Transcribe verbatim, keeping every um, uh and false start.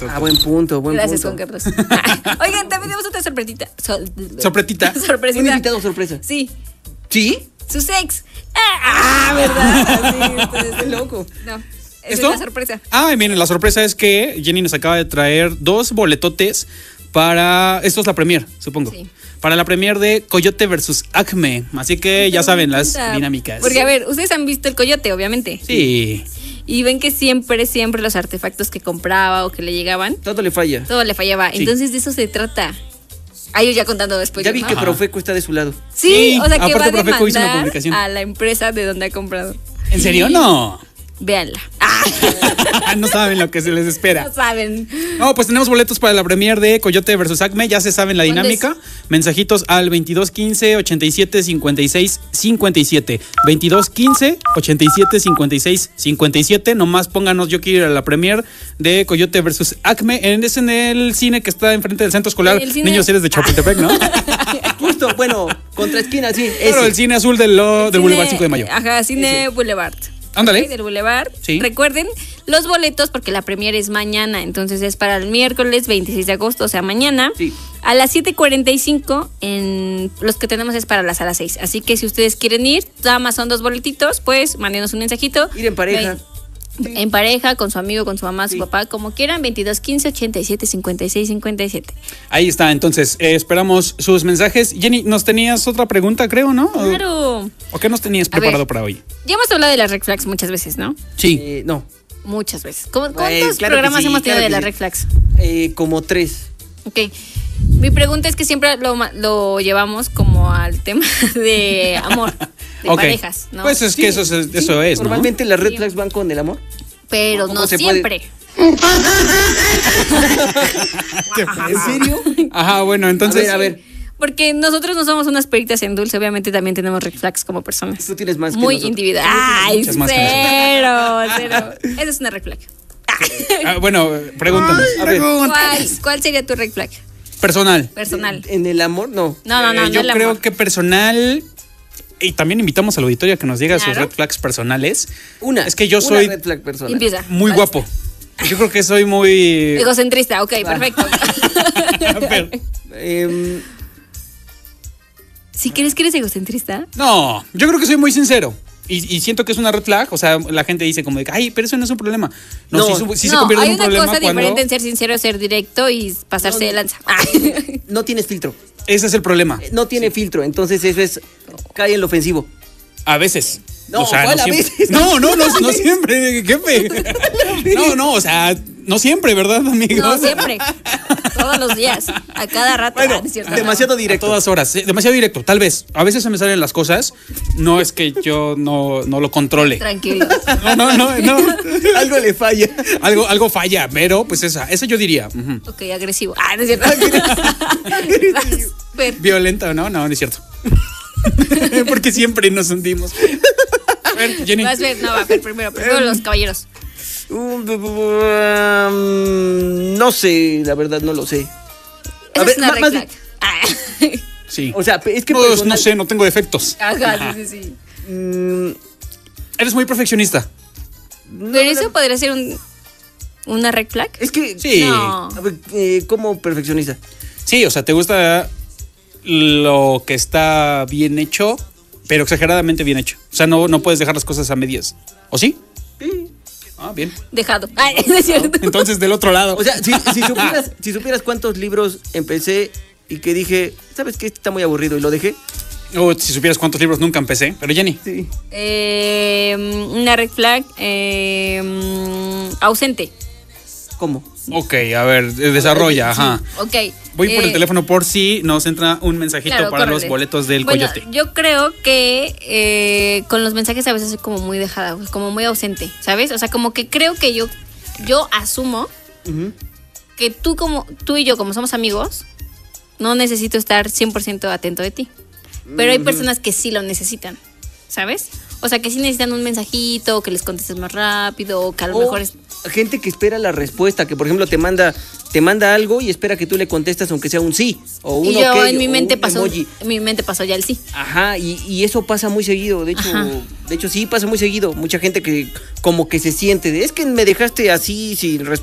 exacto. Ah, buen punto, buen Gracias, punto. Juan Carlos. Oigan, también tenemos otra sorpresita. Sol- Sorpretita. Sorpresita. Un invitado sorpresa. Sí, ¿Sí? su ex. Ah, ¿verdad? Sí, entonces, Qué loco. no, esa ¿Esto? es la sorpresa. Ah, miren, la sorpresa es que Jenny nos acaba de traer dos boletotes para... Esto es la premier, supongo. Sí. Para la premier de Coyote versus Acme. Así que ya saben las Pregunta. dinámicas. Porque, a ver, ustedes han visto el coyote, obviamente. Sí. Y ven que siempre, siempre los artefactos que compraba o que le llegaban, Todo le falla. todo le fallaba. Sí. Entonces, de eso se trata. Ah, yo ya contando después. Ya yo, vi ¿no? que Ajá. Profeco está de su lado. Sí, Sí, o sea que aparte va a Profeco hizo una demandar publicación. a la empresa de donde ha comprado. ¿En serio? No. Véanla. Ah, No saben lo que se les espera. no saben. No, pues tenemos boletos para la premier de Coyote versus Acme. Ya se saben la ¿Cuándo dinámica. Mensajitos al veintidós quince ochenta y siete cincuenta y seis cincuenta y siete. veintidós quince ochenta y siete cincuenta y seis cincuenta y siete. Nomás pónganos, yo quiero ir a la premier de Coyote versus Acme. En, es en el cine que está enfrente del centro escolar El cine- Niños Héroes de Chapultepec, ¿no? Justo, bueno, contra esquina, sí. Claro, ese. el cine azul del, lo- del Cine- Boulevard cinco de mayo. Ajá, Cine Boulevard. Ándale. Ok, del Boulevard. Sí. Recuerden los boletos porque la premier es mañana, entonces es para el miércoles veintiséis de agosto, o sea, mañana. Sí. A las siete cuarenta y cinco, en los que tenemos es para la sala seis. Así que si ustedes quieren ir, nada más son dos boletitos, pues mándenos un mensajito. Ir en pareja. Ve- En pareja, con su amigo, con su mamá, su Sí. papá, como quieran, veintidós quince ochenta y siete cincuenta y seis cincuenta y siete. Ahí está, entonces eh, esperamos sus mensajes. Jenny, ¿nos tenías otra pregunta, creo, no? ¿O- Claro. ¿O qué nos tenías A ver. preparado para hoy? Ya hemos hablado de las red flags muchas veces, ¿no? Sí. Eh, no, Muchas veces. ¿Cómo- ¿Cuántos Eh, claro que programas sí, hemos tenido claro de que las sí. red flags? eh, como tres. Ok. Mi pregunta es que siempre lo, ma- lo llevamos como al tema de amor, de Ok. parejas, ¿no? Pues es que eso es, eso es, ¿no? Normalmente las red Sí. flags van con el amor. Pero ¿Cómo no se puede? siempre. ¿En serio? Ajá, bueno, entonces. A ver, a ver. Porque nosotros no somos unas peritas en dulce, obviamente también tenemos red flags como personas. Tú tienes más que Muy nosotros. individual. Ay, Muchas más que cero, cero. Esa es una red flag. Ah, bueno, pregúntanos. A ver, ¿Cuál, ¿Cuál sería tu red flag? Personal. Personal. en el amor, no. No, no, no, Eh, no yo el creo amor. que personal. Y también invitamos al auditorio a que nos diga sus Claro. red flags personales. Una. Es que yo una soy red flag personal. Empieza. muy Vas. guapo. Yo creo que soy muy. Egocentrista, ok, perfecto. A ver, Em, ¿Si crees que eres egocentrista? no, yo creo que soy muy sincero. Y, y siento que es una red flag. O sea, la gente dice como de, ay, pero eso no es un problema. No, No. sí, su- sí se no, convierte hay en un una problema cosa cuando. diferente en ser sincero, ser directo y pasarse No, de no. lanza. no tienes filtro. Ese es el problema. No tiene filtro. Entonces eso es. Cae en lo ofensivo. A veces. No, o sea, ¿cuál no a siempre. veces? No, no, no, no siempre, jefe. No, no, o sea, no siempre, ¿verdad, amigo? No, siempre. Todos los días. A cada rato. Bueno, Ah, no es cierto, demasiado A directo. todas horas, eh, demasiado directo, tal vez. A veces se me salen las cosas. No es que yo no, no lo no. controle. Tranquilo. No, no, no, no. Algo le falla. Algo, algo falla, pero pues esa, esa yo diría. Ujú. Ok, agresivo. Ah, no es cierto. Vas, Fer. Violenta, ¿no? No, no es cierto. Porque siempre nos hundimos. A ver, Jenny. Vas, Fer. No, va, Fer primero. Primero Em. los caballeros. Um, um, no sé, la verdad no lo sé. Esa ver, es una ma- red más flag. Ah. Sí. O sea, es que no, personal- no sé, no tengo defectos. Ajá, sí, sí, sí. Mm, Eres muy perfeccionista. Pero eso podría ser un, una red flag. es que. Sí. No. A ver, eh, ¿cómo perfeccionista? Sí, o sea, te gusta lo que está bien hecho, pero exageradamente bien hecho. O sea, no, no puedes dejar las cosas a medias. ¿O sí? Sí. Ah, bien. Dejado. Ay, no es cierto. Entonces, del otro lado. O sea, si, si supieras, si supieras cuántos libros empecé y que dije, ¿sabes qué? Este está muy aburrido y lo dejé. O si supieras cuántos libros nunca empecé. Pero Jenny. Sí. Eh, una red flag eh, ausente. ¿Cómo? Ok, a ver, desarrolla, ajá. Ok. Voy por el Eh, teléfono por si nos entra un mensajito claro, para córrele. los boletos del Bueno, Coyote. yo creo que eh, con los mensajes a veces soy como muy dejada, como muy ausente, ¿sabes? O sea, como que creo que yo, yo asumo Ujú. que tú como tú y yo como somos amigos, no necesito estar cien por ciento atento de ti. Pero hay personas que sí lo necesitan, ¿sabes? O sea, que sí necesitan un mensajito, o que les contestes más rápido, o que a lo O mejor es... gente que espera la respuesta, que por ejemplo te manda, te manda algo y espera que tú le contestas aunque sea un sí o un Y yo ok, en mi o mente un pasó, emoji. en mi mente pasó ya el sí. Ajá, y, y eso pasa muy seguido. De hecho, Ajá. de hecho sí pasa muy seguido. Mucha gente que como que se siente de, es que me dejaste así sin respuesta.